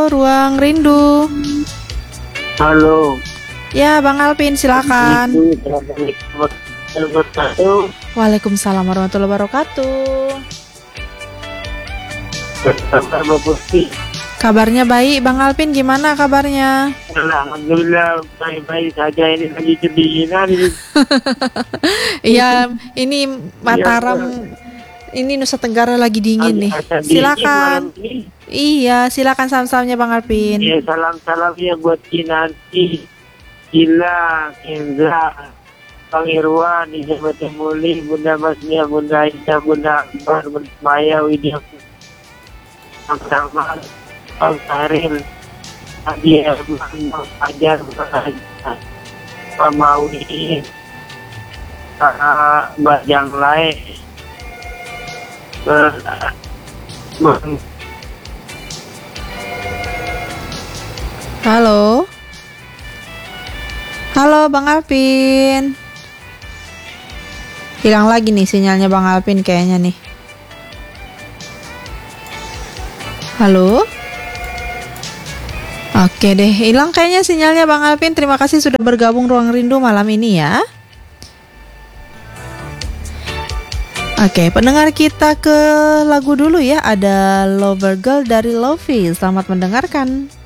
Ruang Rindu. Halo. Ya, Bang Alvin, silakan. Waalaikumsalam warahmatullahi wabarakatuh. Kabar Mbak Putih. Kabarnya baik, Bang Alvin, gimana kabarnya? Alhamdulillah baik-baik saja, ini lagi kedinginan ini. Iya, ini Mataram, ini Nusa Tenggara lagi dingin nih. Silakan. Iya, silakan salam-salamnya Bang Alvin. Ya, salam-salamnya buat Kinanti, Gila, Kenza, Bang Irwan, Iza Batemuli, Bunda Masnia, Bunda Aisyah, Bunda Akbar, Bunda Maya, Widya, Bang Salman, Bang Saril, Adia, Bang Ajar, Bang Ajar, Pak Maudi, Mbak Yang Lai, Bang. Halo. Halo Bang Alvin. Hilang lagi nih sinyalnya Bang Alvin kayaknya nih. Halo. Oke deh, hilang kayaknya sinyalnya Bang Alvin. Terima kasih sudah bergabung Ruang Rindu malam ini ya. Oke, pendengar kita ke lagu dulu ya. Ada Lover Girl dari Lovie. Selamat mendengarkan.